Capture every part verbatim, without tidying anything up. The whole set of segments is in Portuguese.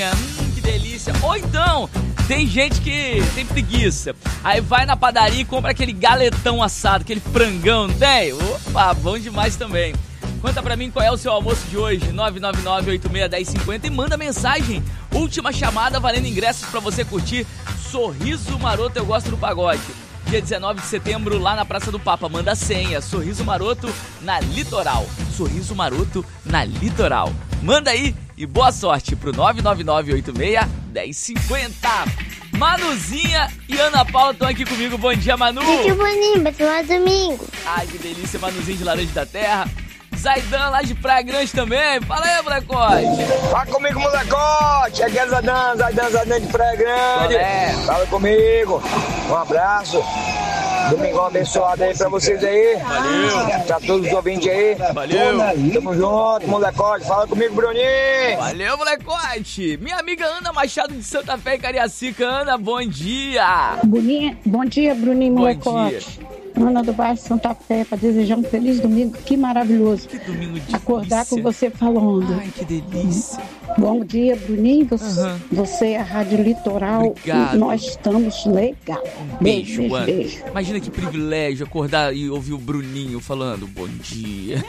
manuzinha, hum, que delícia. Ou então, tem gente que tem preguiça, aí vai na padaria e compra aquele galetão assado, aquele frangão, não tem? Opa, bom demais também. Conta pra mim qual é o seu almoço de hoje, nove nove nove, oito seis, um zero cinco zero, e manda mensagem. Última chamada valendo ingressos pra você curtir Sorriso Maroto Eu Gosto do Pagode. Dia dezenove de setembro, lá na Praça do Papa. Manda senha, Sorriso Maroto na Litoral. Sorriso Maroto na Litoral. Manda aí e boa sorte pro nove nove nove, oito seis, um zero cinco zero. Manuzinha e Ana Paula estão aqui comigo. Bom dia, Manu. Que bonito, vai ser domingo. Ai, que delícia, Manuzinho de Laranja da Terra. Zaidan lá de Praia Grande também. Fala aí, molecote. Fala comigo, molecote. Aqui é Zaidan, Zaidan, Zaidan de Praia Grande. É. Fala comigo. Um abraço. Domingão abençoado aí pra vocês aí. Valeu. Pra todos os ouvintes aí. Valeu. Tamo junto, molecote. Fala comigo, Bruninho. Valeu, molecote. Minha amiga Ana Machado de Santa Fé e Cariacica. Ana, bom dia. Boninha, bom dia, Bruninho, Bom molecote. Ana do bairro Santa Fé, para desejar um feliz domingo. Que maravilhoso. Que domingo de acordar delícia. com você falando. Ai, que delícia. Bom dia, Bruninho. Você, Uhum. você é a Rádio Litoral. Obrigado. E nós estamos legal. Um beijo, beijo, Ana. beijo. Imagina que privilégio acordar e ouvir o Bruninho falando bom dia.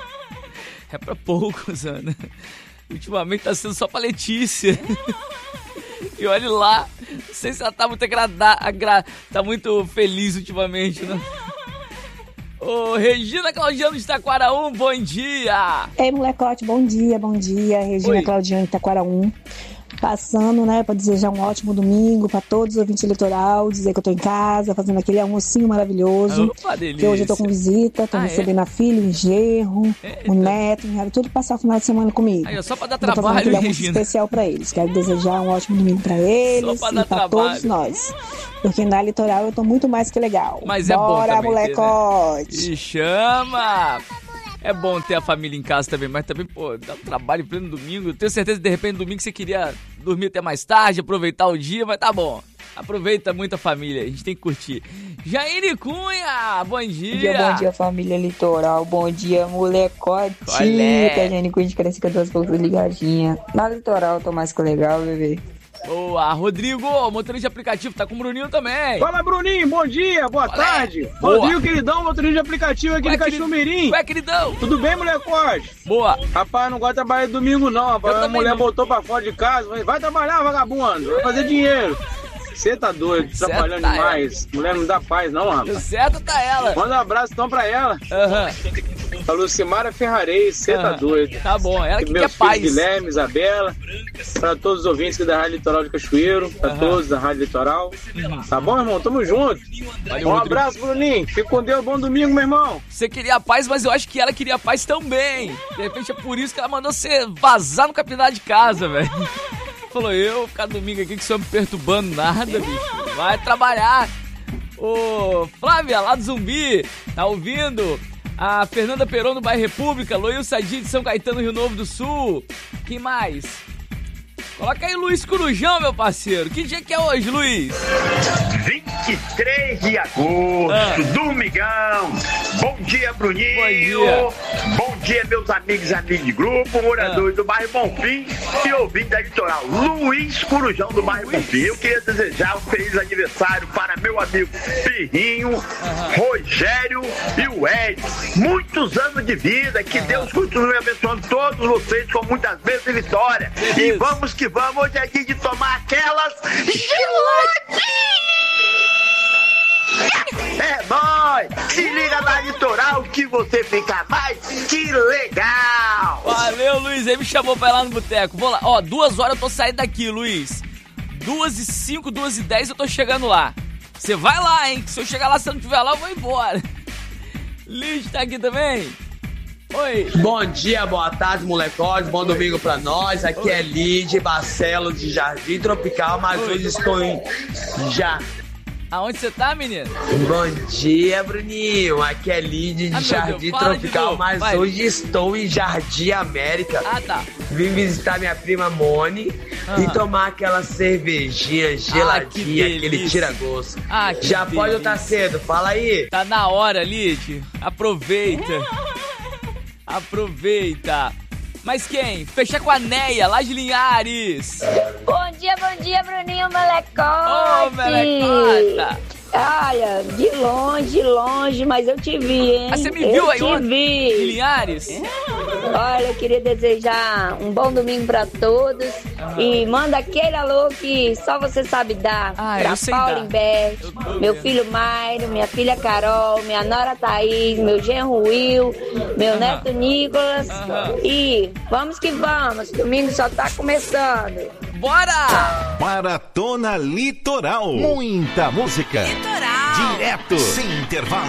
É pra poucos, Ana. Ultimamente tá sendo só pra Letícia. E olhe lá, não sei se ela tá muito agradada, agra... tá muito feliz ultimamente, né? Ô, Regina Claudiano de Taquaraú, bom dia! Ei, molecote, bom dia, bom dia. Regina Oi. Claudiano de Taquaraú. Passando, né, pra desejar um ótimo domingo pra todos os ouvintes do Litoral, dizer que eu tô em casa, fazendo aquele almocinho maravilhoso. Opa, delícia! Que hoje eu tô com visita, tô Ah, recebendo é? a filha, o genro, Eita. o neto, quero tudo passar o final de semana comigo. Aí, ó, só pra dar Eu tô fazendo trabalho, aquele almoço Regina. especial pra eles. Quero desejar um ótimo domingo pra eles Só pra dar e pra trabalho. todos nós. Porque na Litoral eu tô muito mais que legal. Mas é bom Bora, também ter, né? molecote! E chama! É bom ter a família em casa também, mas também, pô, dá um trabalho em pleno domingo. Eu tenho certeza que de repente domingo você queria dormir até mais tarde, aproveitar o dia, mas tá bom. Aproveita muito a família, a gente tem que curtir. Jaine Cunha, bom dia! Bom dia, bom dia, família Litoral. Bom dia, molecote. Olé. Que a Jane Cunha de Crescica duas poucas ligadinha. Na Litoral, tô mais que legal, bebê. Boa, Rodrigo, motorista de aplicativo, tá com o Bruninho também. Fala, Bruninho, bom dia, boa Olé. tarde. Boa. Rodrigo, queridão, motorista de aplicativo aqui Ué, de Cachomirim. Ué, queridão. Tudo bem, molecote? Boa. Rapaz, não gosto de trabalhar domingo não, rapaz. Eu A também mulher não. botou pra fora de casa, falei, vai trabalhar, vagabundo, vai fazer dinheiro. Você tá doido, Certo trabalhando tá demais. Mulher não dá paz não, rapaz. Certo tá ela. Manda um abraço então pra ela. Aham. A Lucimara Ferrarez, você tá Aham. doido. Tá bom, ela que quer Meus paz. filhos Guilherme, Isabela, pra todos os ouvintes aqui da Rádio Litoral de Cachoeiro, pra Aham. todos da Rádio Litoral. Tá bom, irmão? Tamo junto. Valeu, Um Rodrigo. abraço, Bruninho. Fica com Deus, bom domingo, meu irmão. Você queria a paz, mas eu acho que ela queria a paz também. De repente é por isso que ela mandou você vazar no campeonato de casa, velho. Falou, eu vou ficar domingo aqui que você não me perturbando nada, bicho. Vai trabalhar. Ô, Flávia, lá do Zumbi, tá ouvindo? A Fernanda Peron do Bairro República, Loil Sadi de São Caetano, Rio Novo do Sul. Quem mais? Coloca aí Luiz Corujão, meu parceiro. Que dia que é hoje, Luiz? vinte e três de agosto, Ah. domingão. Bom dia, Bruninho. Bom dia. Bom dia, meus amigos e amigos de grupo, moradores do bairro Bonfim e ouvintes da Litoral. Luiz Corujão do bairro Bonfim. Eu queria desejar um feliz aniversário para meu amigo Pirrinho, Rogério e o Ed. Muitos anos de vida, que Deus continue abençoando todos vocês com muitas vezes de vitória. Beleza. E vamos que vamos, hoje é dia de tomar aquelas geladinhas. É nóis! Se liga na Litoral que você fica mais que legal! Valeu, Luiz. Aí me chamou pra ir lá no boteco. Vou lá. Ó, duas horas eu tô saindo daqui, Luiz. Duas e cinco, duas e dez eu tô chegando lá. Você vai lá, hein? Que se eu chegar lá, se eu não estiver lá, eu vou embora. Liz tá aqui também? Oi. Bom dia, boa tarde, molecotes. Bom domingo pra nós. Aqui Oi. é Lide Barcelos de Jardim Tropical, mas Oi. hoje estou em já. Aonde você tá, menino? Bom dia, Bruninho. Aqui é Lide de Ah, meu Jardim Deus, fala de Tropical, novo, mas vai. hoje estou em Jardim América. Ah, tá. Vim visitar minha prima Moni Aham. e tomar aquela cervejinha geladinha, que aquele delícia. tira-gosto. Ah, que Já pode estar delícia. cedo, fala aí. Tá na hora, Lid. Aproveita. Aproveita. Mas quem? Fechar com a Neia, lá de Linhares. Bom dia, bom dia, Bruninho Melecote. Ô, Melecota. Olha, de longe, de longe, mas eu te vi, hein? Ah, você me viu eu aí te ontem? vi. Em Linhares? Olha, eu queria desejar um bom domingo pra todos. Ah. E manda aquele alô que só você sabe dar. Ah, pra eu sei Paulo dar. Imbete, meu filho Mairo, minha filha Carol, minha nora Thaís, meu genro Will, meu uh-huh. neto Nicolas. Uh-huh. E vamos que vamos, domingo só tá começando. Bora! Maratona Litoral. Muita música. Litoral. Direto. Sem intervalo.